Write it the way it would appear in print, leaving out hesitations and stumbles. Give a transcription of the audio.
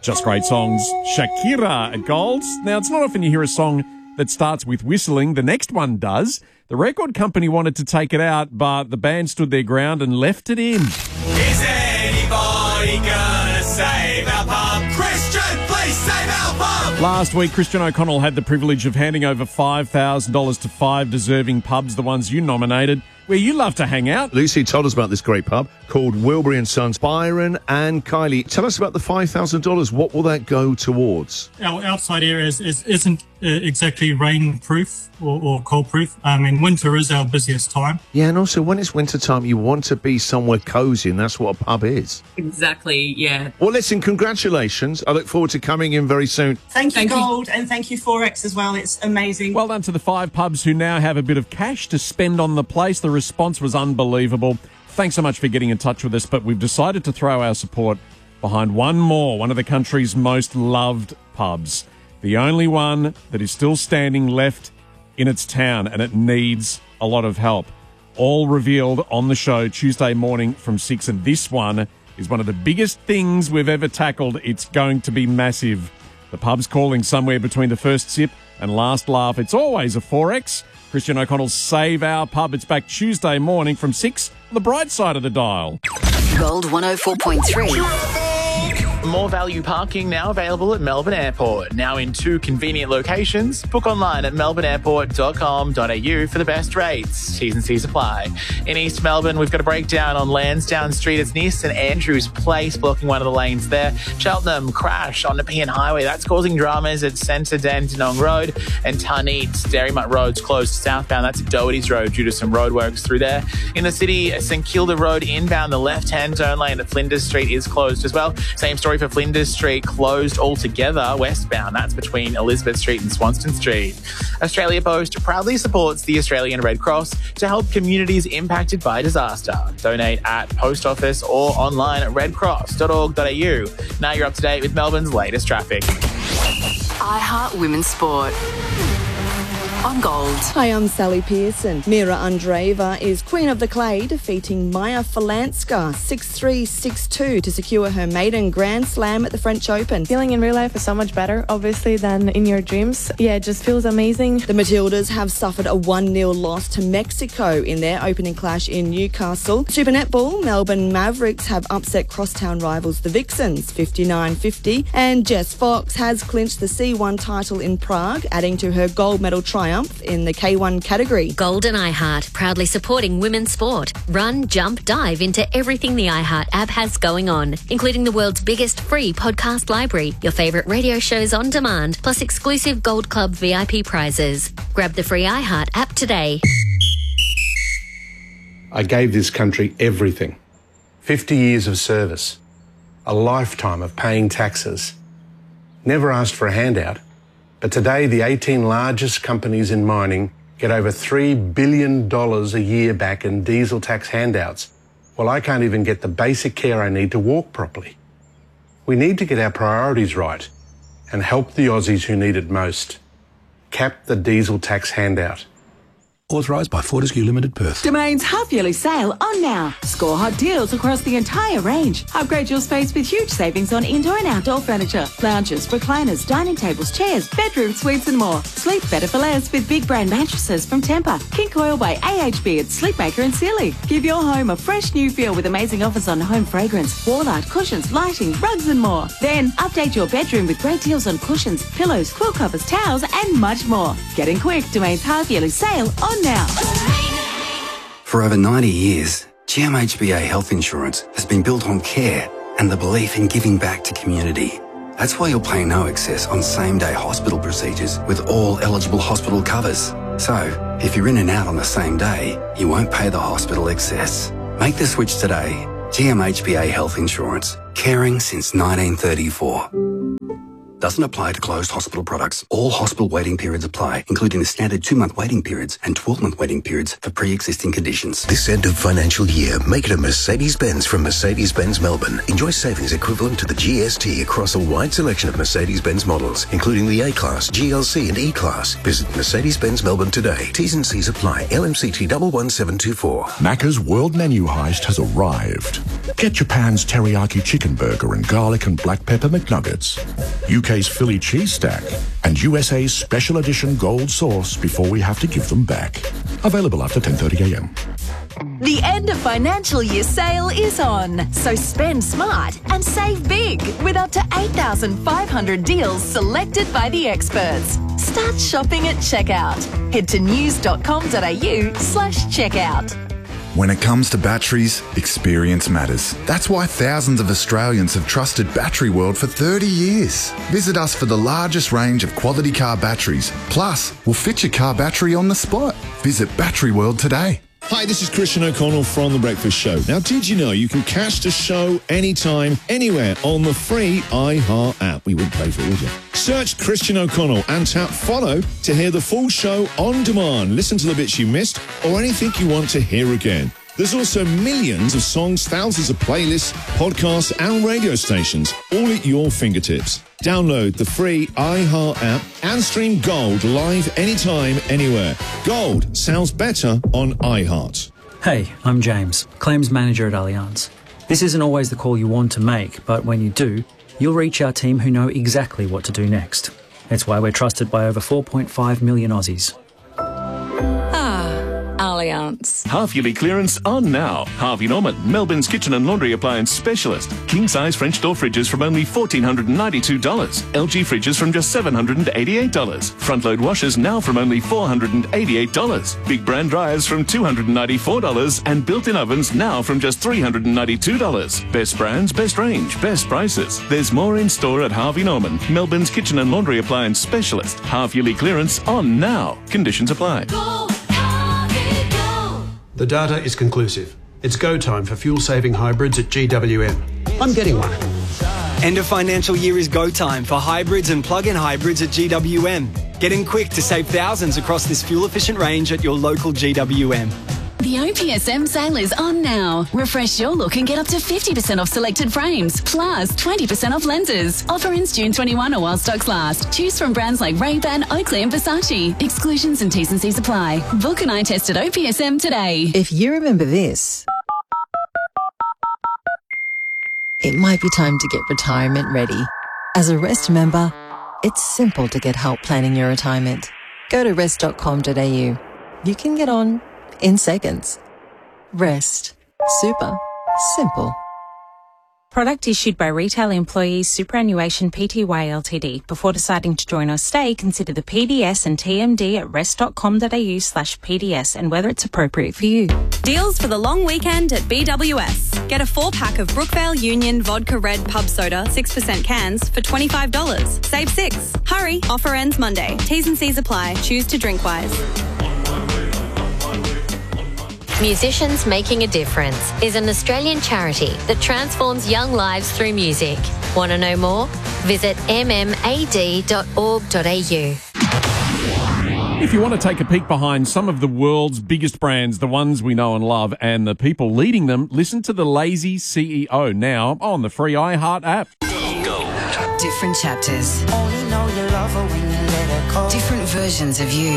Just great songs. Shakira at Gold. Now, it's not often you hear a song that starts with whistling. The next one does. The record company wanted to take it out, but the band stood their ground and left it in. Is anybody gonna save our pub? Christian, please save our pub! Last week, Christian O'Connell had the privilege of handing over $5,000 to 5 deserving pubs, the ones you nominated, where you love to hang out. Lucy told us about this great pub called Wilbury & Sons. Byron and Kylie, tell us about the $5,000. What will that go towards? Our outside area isn't exactly rain-proof or cold-proof. Winter is our busiest time. Yeah, and also when it's winter time, you want to be somewhere cosy, and that's what a pub is. Exactly, yeah. Well, listen, congratulations. I look forward to coming in very soon. Thank you, Gold, and thank you, Forex, as well. It's amazing. Well done to the 5 pubs who now have a bit of cash to spend on the place. The response was unbelievable. Thanks so much for getting in touch with us, but we've decided to throw our support behind one of the country's most loved pubs. The only one that is still standing left in its town, and it needs a lot of help. All revealed on the show Tuesday morning from 6, and this one is one of the biggest things we've ever tackled. It's going to be massive. The pub's calling somewhere between the first sip and last laugh. It's always a Forex. Christian O'Connell's Save Our Pub. It's back Tuesday morning from 6 on the bright side of the dial. Gold 104.3. More value parking now available at Melbourne Airport. Now in 2 convenient locations. Book online at melbourneairport.com.au for the best rates. T's and C's apply. In East Melbourne, we've got a breakdown on Lansdowne Street. It's near St Andrews Place, blocking one of the lanes there. Cheltenham, crash on Nepean Highway. That's causing dramas at Centre Dandenong Road. And Tarneet, Derrimut Road's closed southbound. That's at Doherty's Road due to some roadworks through there. In the city, St Kilda Road inbound, the left-hand turn lane at Flinders Street is closed as well. Same story for Flinders Street, closed altogether westbound. That's between Elizabeth Street and Swanston Street. Australia Post proudly supports the Australian Red Cross to help communities impacted by disaster. Donate at post office or online at redcross.org.au. Now you're up to date with Melbourne's latest traffic. iHeart Women's Sport. On Gold. Hi, I'm Sally Pearson. Mira Andreeva is Queen of the Clay, defeating Maya Falanska 6-3, 6-2 to secure her maiden Grand Slam at the French Open. Feeling in real life is so much better, obviously, than in your dreams. Yeah, it just feels amazing. The Matildas have suffered a 1-0 loss to Mexico in their opening clash in Newcastle. Super Netball, Melbourne Mavericks have upset crosstown rivals the Vixens 59-50, and Jess Fox has clinched the C1 title in Prague, adding to her gold medal triumph in the K1 category. Gold and iHeart, proudly supporting women's sport. Run, jump, dive into everything the iHeart app has going on, including the world's biggest free podcast library, your favourite radio shows on demand, plus exclusive Gold Club VIP prizes. Grab the free iHeart app today. I gave this country everything. 50 years of service. A lifetime of paying taxes. Never asked for a handout. But today, the 18 largest companies in mining get over $3 billion a year back in diesel tax handouts. Well, I can't even get the basic care I need to walk properly. We need to get our priorities right and help the Aussies who need it most. Cap the diesel tax handout. Authorised by Fortescue Limited, Perth. Domain's half-yearly sale on now. Score hot deals across the entire range. Upgrade your space with huge savings on indoor and outdoor furniture, lounges, recliners, dining tables, chairs, bedroom suites and more. Sleep better for less with big brand mattresses from Tempur, King Coil by AHB and Sleepmaker and Sealy. Give your home a fresh new feel with amazing offers on home fragrance, wall art, cushions, lighting, rugs and more. Then update your bedroom with great deals on cushions, pillows, quilt covers, towels and much more. Get in quick. Domain's half-yearly sale on now. For over 90 years, GMHBA Health Insurance has been built on care and the belief in giving back to community. That's why you'll pay no excess on same-day hospital procedures with all eligible hospital covers. So, if you're in and out on the same day, you won't pay the hospital excess. Make the switch today. GMHBA Health Insurance. Caring since 1934. Doesn't apply to closed hospital products. All hospital waiting periods apply, including the standard 2-month waiting periods and 12-month waiting periods for pre-existing conditions. This end of financial year, make it a Mercedes-Benz from Mercedes-Benz Melbourne. Enjoy savings equivalent to the GST across a wide selection of Mercedes-Benz models, including the A-Class, GLC and E-Class. Visit Mercedes-Benz Melbourne today. T's and C's apply. LMCT 11724. Macca's World Menu Heist has arrived. Get Japan's teriyaki chicken burger and garlic and black pepper McNuggets, UK's Philly cheese stack, and USA's special edition gold sauce before we have to give them back. Available after 10:30 a.m. The end of financial year sale is on, so spend smart and save big with up to 8,500 deals selected by the experts. Start shopping at checkout. Head to news.com.au/checkout. When it comes to batteries, experience matters. That's why thousands of Australians have trusted Battery World for 30 years. Visit us for the largest range of quality car batteries. Plus, we'll fit your car battery on the spot. Visit Battery World today. Hi, this is Christian O'Connell from The Breakfast Show. Now, did you know you can catch the show anytime, anywhere on the free iHeart app? We wouldn't pay for it, would you? Search Christian O'Connell and tap follow to hear the full show on demand. Listen to the bits you missed or anything you want to hear again. There's also millions of songs, thousands of playlists, podcasts and radio stations, all at your fingertips. Download the free iHeart app and stream Gold live anytime, anywhere. Gold sounds better on iHeart. Hey, I'm James, Claims Manager at Allianz. This isn't always the call you want to make, but when you do, you'll reach our team who know exactly what to do next. It's why we're trusted by over 4.5 million Aussies. Allianz. Half-yearly clearance on now. Harvey Norman, Melbourne's kitchen and laundry appliance specialist. King-size French door fridges from only $1,492. LG fridges from just $788. Front-load washers now from only $488. Big brand dryers from $294. And built-in ovens now from just $392. Best brands, best range, best prices. There's more in store at Harvey Norman, Melbourne's kitchen and laundry appliance specialist. Half-yearly clearance on now. Conditions apply. The data is conclusive. It's go time for fuel-saving hybrids at GWM. I'm getting one. End of financial year is go time for hybrids and plug-in hybrids at GWM. Get in quick to save thousands across this fuel-efficient range at your local GWM. The OPSM sale is on now. Refresh your look and get up to 50% off selected frames, plus 20% off lenses. Offer ends June 21 or while stocks last. Choose from brands like Ray-Ban, Oakley and Versace. Exclusions and T's and C's apply. Book an eye test at OPSM today. If you remember this, it might be time to get retirement ready. As a Rest member, it's simple to get help planning your retirement. Go to rest.com.au. You can get on in seconds. Rest. Super simple. Product issued by Retail Employees Superannuation Pty Ltd. Before deciding to join or stay, consider the PDS and TMD at rest.com.au/PDS and whether it's appropriate for you. Deals for the long weekend at BWS. Get a 4-pack of Brookvale Union Vodka Red Pub Soda, 6% cans for $25. Save 6. Hurry, offer ends Monday. T's and C's apply. Choose to drink wise. Musicians Making a Difference is an Australian charity that transforms young lives through music. Want to know more? Visit mmad.org.au. If you want to take a peek behind some of the world's biggest brands, the ones we know and love, and the people leading them, listen to The Lazy CEO now on the free iHeart app. Different chapters. Different versions of you.